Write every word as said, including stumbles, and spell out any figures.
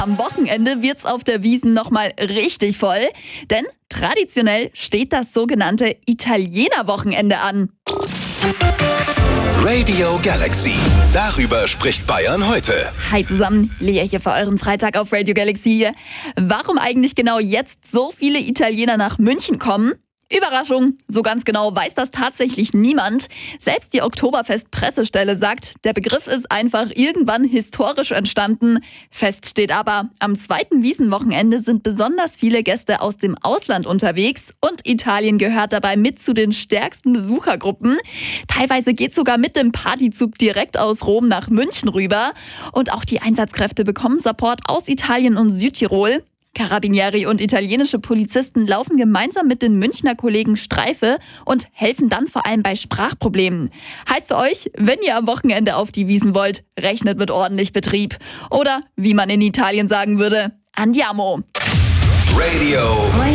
Am Wochenende wird's auf der Wiesn nochmal richtig voll, denn traditionell steht das sogenannte Italiener-Wochenende an. Radio Galaxy. Darüber spricht Bayern heute. Hi zusammen, Lea hier für euren Freitag auf Radio Galaxy. Warum eigentlich genau jetzt so viele Italiener nach München kommen? Überraschung, so ganz genau weiß das tatsächlich niemand. Selbst die Oktoberfest-Pressestelle sagt, der Begriff ist einfach irgendwann historisch entstanden. Fest steht aber, am zweiten Wiesnwochenende sind besonders viele Gäste aus dem Ausland unterwegs und Italien gehört dabei mit zu den stärksten Besuchergruppen. Teilweise geht sogar mit dem Partyzug direkt aus Rom nach München rüber. Und auch die Einsatzkräfte bekommen Support aus Italien und Südtirol. Carabinieri und italienische Polizisten laufen gemeinsam mit den Münchner Kollegen Streife und helfen dann vor allem bei Sprachproblemen. Heißt für euch, wenn ihr am Wochenende auf die Wiesn wollt, rechnet mit ordentlich Betrieb. Oder, wie man in Italien sagen würde, andiamo. Radio